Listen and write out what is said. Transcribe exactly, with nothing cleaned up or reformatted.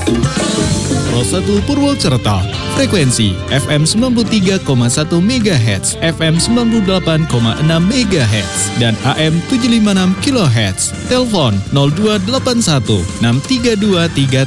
Pos satu Purwokerto, frekuensi F M sembilan puluh tiga koma satu megahertz, F M sembilan puluh delapan koma enam megahertz, dan A M tujuh lima enam kilohertz. Telepon nol dua delapan satu enam tiga dua tiga